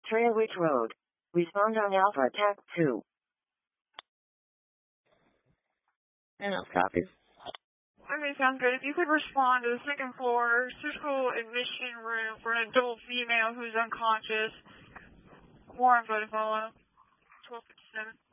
Trailwich Road. Respond on Alpha Attack 2. And I'll copy. Okay, sounds good. If you could respond to the second floor surgical admission room for an adult female who's unconscious. More info to follow. 1257.